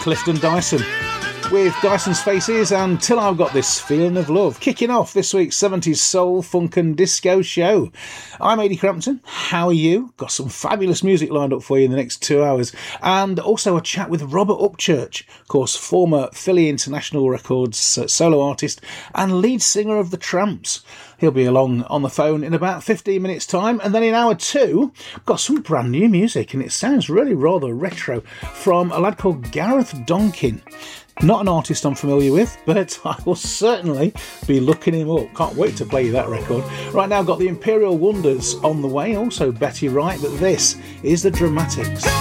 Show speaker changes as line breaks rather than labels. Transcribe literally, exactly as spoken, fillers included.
Clifton Dyson with Dyson's Faces and Till I've Got This Feeling of Love, kicking off this week's seventies soul, funk and disco show. I'm Ady Crampton. How are you? Got some fabulous music lined up for you in the next two hours, and also a chat with Robert Upchurch, of course, former Philly International Records uh, solo artist and lead singer of The Tramps. He'll be along on the phone in about fifteen minutes time, and then in hour two, got some brand new music, and it sounds really rather retro, from a lad called Gareth Donkin. Not an artist I'm familiar with, but I will certainly be looking him up. Can't wait to play you that record. Right now, got the Imperial Wonders on the way, also Betty Wright, but this is The Dramatics.